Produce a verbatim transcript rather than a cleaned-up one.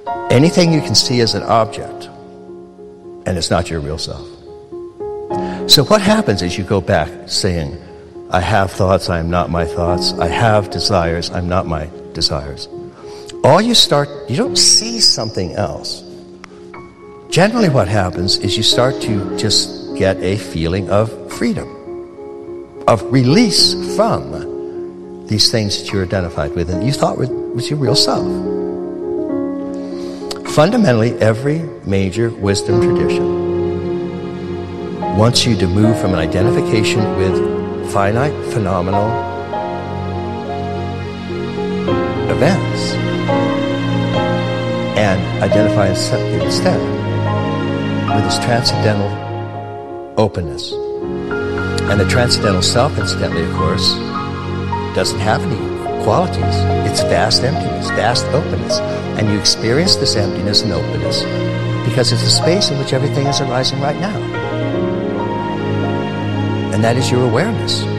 anything you can see as an object, and it's not your real self. So what happens is you go back saying, I have thoughts, I am not my thoughts. I have desires, I'm not my desires. All you start, you don't see something else. Generally what happens is you start to just get a feeling of freedom, of release from these things that you're identified with and you thought was your real self. Fundamentally, every major wisdom tradition wants you to move from an identification with finite, phenomenal events and identify instead with this transcendental openness. And the transcendental self, incidentally, of course, doesn't have any qualities. It's vast emptiness, vast openness. And you experience this emptiness and openness because it's a space in which everything is arising right now. And that is your awareness.